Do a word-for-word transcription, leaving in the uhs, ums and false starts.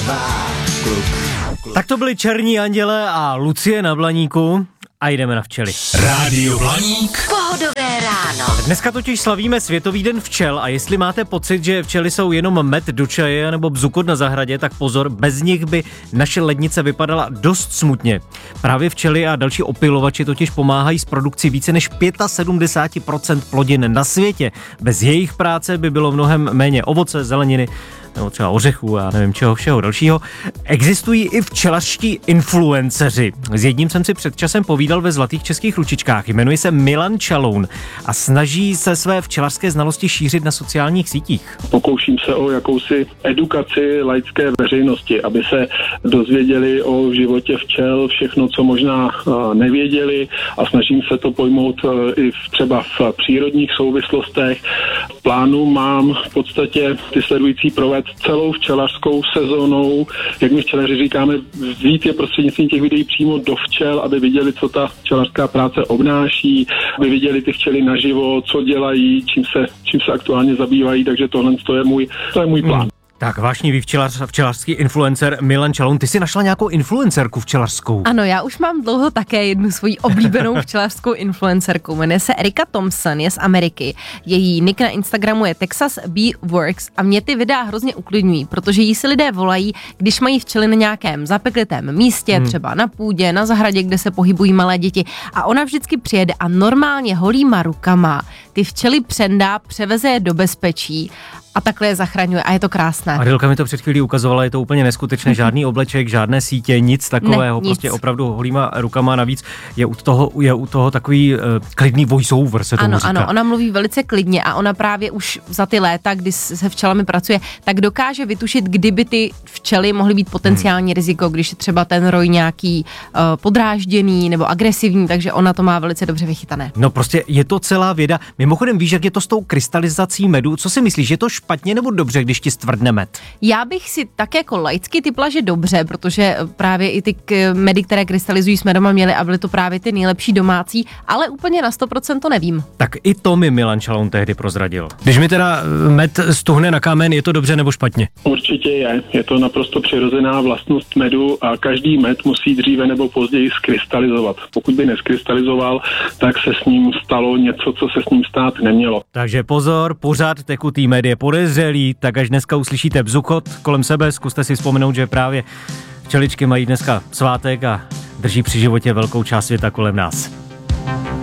Tak to byli Černí anděle a Lucie na Blaníku a jdeme na včely. Rádio Blaník. Pohodové ráno. Dneska totiž slavíme Světový den včel a jestli máte pocit, že včely jsou jenom med do čaje nebo bzukot na zahradě, tak pozor, bez nich by naše lednice vypadala dost smutně. Právě včely a další opylovači totiž pomáhají s produkcí více než sedmdesát pět procent plodin na světě. Bez jejich práce by bylo mnohem méně ovoce, zeleniny, nebo třeba ořechů a nevím čeho všeho dalšího. Existují i včelařští influenceři. S jedním jsem si před časem povídal ve Zlatých českých ručičkách. Jmenuje se Milan Čaloun a snaží se své včelařské znalosti šířit na sociálních sítích. Pokouším se o jakousi edukaci laické veřejnosti, aby se dozvěděli o životě včel všechno, co možná nevěděli, a snažím se to pojmout i třeba v přírodních souvislostech. V plánu mám v podstatě ty sledující provést celou včelařskou sezónou, jak my včelaři říkáme, vzít je prostřednictvím těch videí přímo do včel, aby viděli, co ta včelařská práce obnáší, aby viděli ty včely naživo, co dělají, čím se, čím se aktuálně zabývají, takže tohle to je můj, to je můj plán. Hmm. Tak vášnivý včelař a včelařský influencer Milan Čaloun, ty si našla nějakou influencerku včelařskou? Ano, já už mám dlouho také jednu svoji oblíbenou včelařskou influencerku. Jmenuje se Erika Thompson, je z Ameriky. Její nick na Instagramu je Texas Bee Works a mě ty videa hrozně uklidňují, protože jí si lidé volají, když mají včely na nějakém zapeklitém místě, hmm. třeba na půdě, na zahradě, kde se pohybují malé děti, a ona vždycky přijede a normálně holýma rukama ty včely přendá, převeze je do bezpečí a takhle je zachraňuje a je to krásné. Adélka mi to před chvílí ukazovala, je to úplně neskutečné, žádný obleček, žádné sítě, nic takového, ne, nic. Prostě opravdu holýma rukama, navíc je u toho, je u toho takový uh, klidný voiceover, se tomu ano, říká. Ano, ona mluví velice klidně a ona právě už za ty léta, kdy se včelami pracuje, tak dokáže vytušit, kdyby ty včely mohly být potenciální hmm. riziko, když je třeba ten roj nějaký uh, podrážděný nebo agresivní, takže ona to má velice dobře vychytané. No prostě je to celá věda. Mimochodem víš, jak je to s tou krystalizací medu? Co si myslíš, je to špatně nebo dobře, když ti stvrdne med? Já bych si tak jako laicky typla, že dobře, protože právě i ty medy, které krystalizují, jsme doma měli a byly to právě ty nejlepší domácí, ale úplně na sto procent to nevím. Tak i to mi Milan Čaloun tehdy prozradil. Když mi teda med stuhne na kámen, je to dobře nebo špatně? Určitě je. Je to naprosto přirozená vlastnost medu a každý med musí dříve nebo později skrystalizovat. Pokud by neskrystalizoval, tak se s ním stalo něco, co se s ním stát nemělo. Takže pozor, pořád tekutý med je podezřelý, tak až dneska uslyšíte bzuchot kolem sebe, zkuste si vzpomenout, že právě včeličky mají dneska svátek a drží při životě velkou část světa kolem nás.